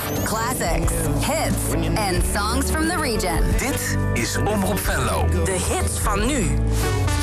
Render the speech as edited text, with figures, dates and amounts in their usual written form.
Classics, hits en songs from the region. Dit is Omroep Venlo. De hits van nu.